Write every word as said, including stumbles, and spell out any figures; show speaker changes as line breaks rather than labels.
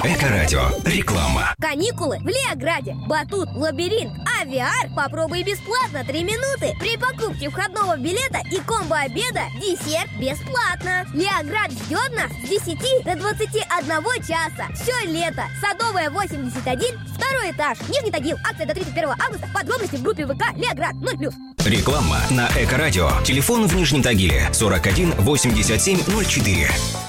Эко-радио. Реклама.
Каникулы в Леограде. Батут, лабиринт, а ви ар попробуй бесплатно три минуты при покупке входного билета и комбо-обеда десерт бесплатно. Леоград ждет нас с десяти до двадцати одного часа. Все лето. Садовая восемьдесят один, второй этаж. Нижний Тагил. Акция до тридцать первого августа. Подробности в группе ВК Леоград ноль плюс.
Реклама на Эко-радио. Телефон в Нижнем Тагиле сорок один восемьдесят семь ноль четыре.